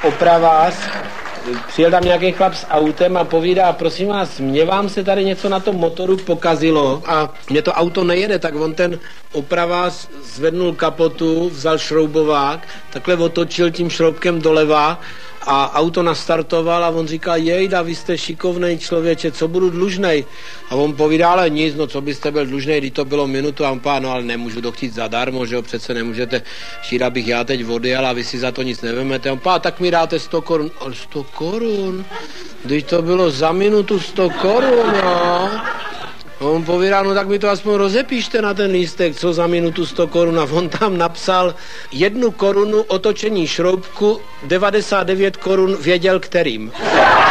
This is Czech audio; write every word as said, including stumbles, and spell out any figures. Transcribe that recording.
opravář, přijel tam nějaký chlap s autem a povídá, prosím vás, mě vám se tady něco na tom motoru pokazilo a mě to auto nejede, tak on ten opravář zvednul kapotu, vzal šroubovák, takhle otočil tím šroubkem doleva a auto nastartoval a on říká, jejda, vy jste šikovnej člověče, co budu dlužnej? A on povídá, ale nic, no co byste byl dlužnej, když to bylo minutu a on pá, no ale nemůžu to chtít zadarmo, že jo, přece nemůžete chtít, abych já teď odjel a vy si za to nic nevemete. On pá, tak mi dáte sto korun. Ale sto korun? Když to bylo za minutu sto korun, no. A on povídá, no tak mi to aspoň rozepíšte na ten lístek, co za minutu sto korun. A on tam napsal jednu korunu otočení šroubku, devadesát devět korun věděl kterým.